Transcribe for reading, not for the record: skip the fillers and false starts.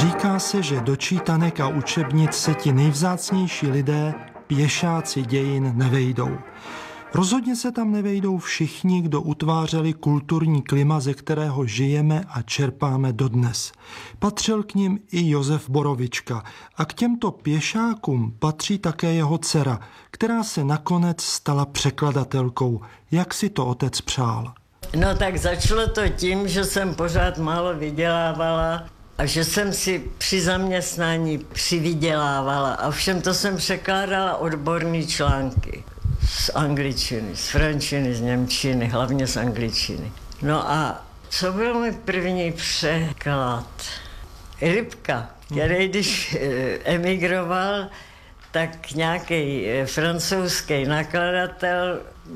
Říká se, že do čítanek a učebnic se ti nejvzácnější lidé, pěšáci dějin, nevejdou. Rozhodně se tam nevejdou všichni, kdo utvářeli kulturní klima, ze kterého žijeme a čerpáme dodnes. Patřil k nim i Josef Borovička a k těmto pěšákům patří také jeho dcera, která se nakonec stala překladatelkou, jak si to otec přál. No tak začalo to tím, že jsem pořád málo vydělávala a že jsem si při zaměstnání přivydělávala a všem to jsem překládala odborné články. Z angličtiny, z frančiny, z němčiny, hlavně z angličtiny. No a co byl můj první překlad? Lipka, který když emigroval, tak nějaký francouzský nakladatel